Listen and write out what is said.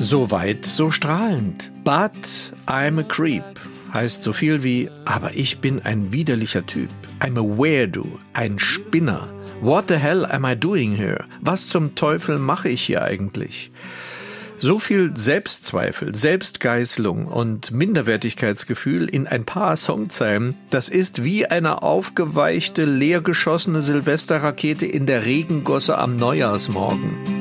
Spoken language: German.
So weit, so strahlend. But I'm a creep heißt so viel wie, aber ich bin ein widerlicher Typ. I'm a weirdo, ein Spinner. What the hell am I doing here? Was zum Teufel mache ich hier eigentlich? So viel Selbstzweifel, Selbstgeißelung und Minderwertigkeitsgefühl in ein paar Songzeilen, das ist wie eine aufgeweichte, leergeschossene Silvesterrakete in der Regengosse am Neujahrsmorgen.